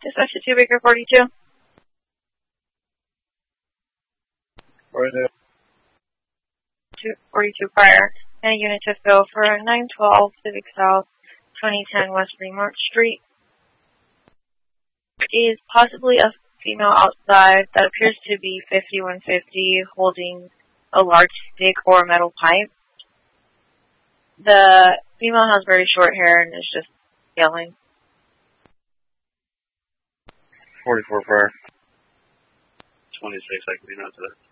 Dispatch to Baker 42. Right there. 42 prior. And a unit to fill for 912 Civic South, 2010 West Fremont Street. Is possibly a female outside that appears to be 5150 holding a large stick or metal pipe. The female has very short hair and is just yelling. 44 prior. 26, I can be not to that.